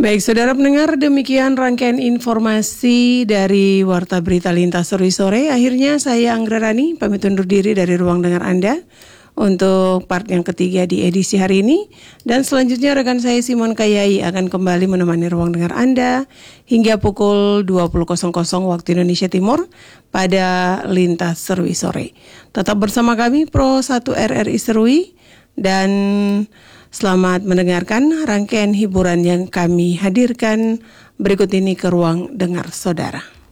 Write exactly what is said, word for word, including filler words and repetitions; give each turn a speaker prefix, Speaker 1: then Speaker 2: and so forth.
Speaker 1: Baik, saudara pendengar, demikian rangkaian informasi dari Warta Berita Lintas Serui Sore. Akhirnya saya Anggra Rani pamit undur diri dari ruang dengar Anda untuk part yang ketiga di edisi hari ini. Dan selanjutnya rekan saya Simon Kayai akan kembali menemani ruang dengar Anda hingga pukul dua puluh waktu Indonesia Timur pada Lintas Serui Sore. Tetap bersama kami Pro satu R R I Serui dan selamat mendengarkan rangkaian hiburan yang kami hadirkan berikut ini ke ruang dengar saudara.